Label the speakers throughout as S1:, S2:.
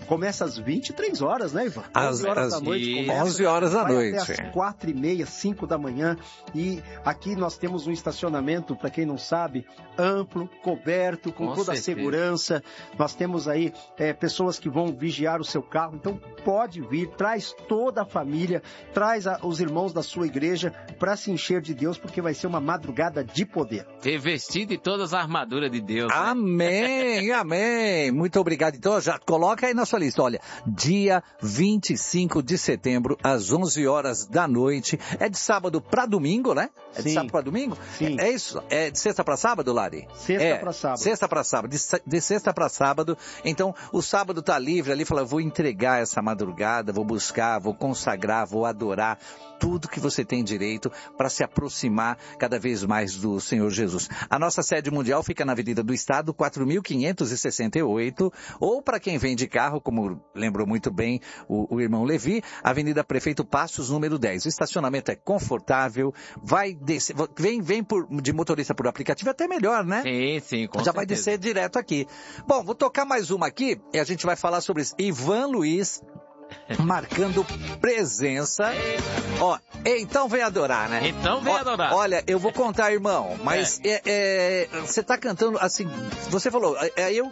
S1: Começa às 23 horas, né, Ivan? 11 horas da noite começa.
S2: 11 horas da noite.
S1: Até às 4h30, 5 da manhã. E aqui nós temos um estacionamento, para quem não sabe, amplo, coberto, com toda a segurança. Nós temos aí pessoas que vão vigiar o seu carro. Então pode vir, traz toda a família, traz os irmãos da sua igreja para se encher de Deus, porque vai ser uma madrugada de poder.
S3: Revestido de todas as armaduras de Deus. Né?
S2: Amém, amém. Muito obrigado. Então, já coloca aí na sua lista. Olha, dia 25 de setembro, às 11 horas da noite. É de sábado para domingo, né? É de sábado para domingo?
S1: Sim.
S2: É isso? É de sexta para sábado, Lari?
S1: Sexta para sábado.
S2: Sexta para sábado. De sexta para sábado. Então, o sábado tá livre ali, fala, vou entregar essa madrugada, vou buscar, vou consagrar, vou adorar tudo que você tem direito para se aproximar cada vez mais do Senhor Jesus. A nossa sede mundial fica na Avenida do Estado, 4.568, ou para quem vem de carro, como lembrou muito bem o irmão Levi, Avenida Prefeito Passos, número 10. O estacionamento é confortável, vai descer, vem de motorista por aplicativo, até melhor, né?
S3: Sim, com
S2: Já vai descer direto aqui. Bom, vou tocar mais uma aqui, e a gente vai falar sobre isso. Ivan Luiz, marcando presença. Ó, então vem adorar, né?
S3: Então vem adorar.
S2: Olha, eu vou contar, irmão, mas você tá cantando assim, você falou, eu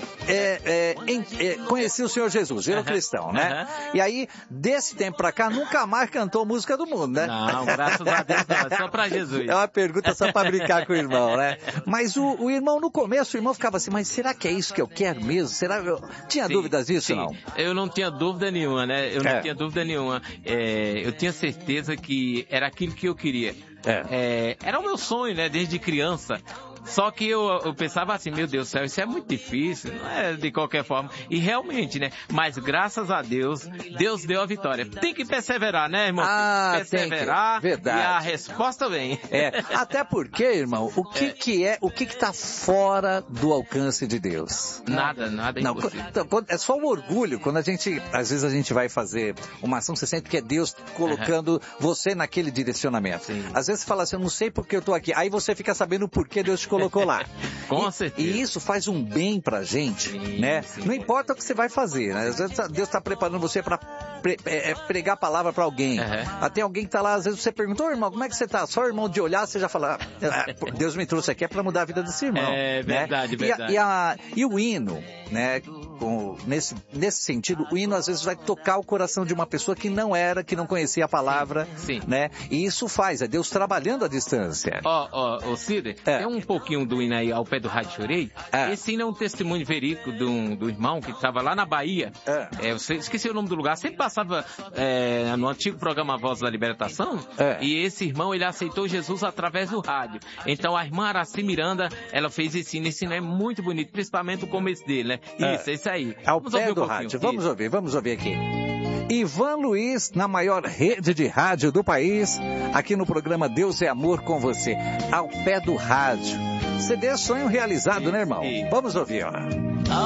S2: conheci o Senhor Jesus, virou cristão, né? E aí, desse tempo pra cá, nunca mais cantou música do mundo, né?
S3: Não, graças a Deus não, é só pra Jesus.
S2: É uma pergunta só pra brincar com o irmão, né? Mas o irmão, no começo, o irmão ficava assim, mas será que é isso que eu quero mesmo? Tinha dúvidas disso, não?
S3: Eu não tinha dúvida nenhuma, né? Eu tinha certeza que era aquilo que eu queria. Era o meu sonho, né? Desde criança. Só que eu pensava assim, meu Deus do céu, isso é muito difícil, não é de qualquer forma. E realmente, né? Mas graças a Deus, Deus deu a vitória. Tem que perseverar, né, irmão? Perseverar.
S2: Verdade.
S3: E a resposta vem.
S2: Até porque, irmão, o que tá fora do alcance de Deus?
S3: Nada impossível.
S2: É só o orgulho, quando às vezes a gente vai fazer uma ação, você sente que é Deus colocando você naquele direcionamento.
S3: Sim.
S2: Às vezes você fala assim, eu não sei por que eu tô aqui. Aí você fica sabendo por que Deus te colocou lá.
S3: Com certeza.
S2: E isso faz um bem pra gente, né?
S3: Sim.
S2: Não importa o que você vai fazer, né? Às vezes Deus está preparando você para pregar a palavra para alguém. Até alguém que tá lá, às vezes você pergunta, ô irmão, como é que você tá? Só o irmão de olhar, você já fala, Deus me trouxe aqui para mudar a vida desse irmão.
S3: É verdade,
S2: né?
S3: verdade.
S2: E o hino, né? Nesse sentido, o hino às vezes vai tocar o coração de uma pessoa que não conhecia a palavra,
S3: sim.
S2: né? E isso é Deus trabalhando à distância.
S3: Ó, Cida, tem um pouquinho do hino aí ao pé do Rádio Chorei. Esse hino é um testemunho verídico do irmão que estava lá na Bahia. Eu esqueci o nome do lugar, sempre passava no antigo programa Voz da Libertação. E esse irmão, ele aceitou Jesus através do rádio. Então a irmã Araci Miranda, ela fez esse hino é muito bonito, principalmente o começo dele, né? Isso aí.
S2: Ao pé do rádio. Vamos ouvir aqui. Ivan Luiz, na maior rede de rádio do país, aqui no programa Deus é Amor com você, ao pé do rádio. CD sonho realizado, né, irmão? Vamos ouvir, ó.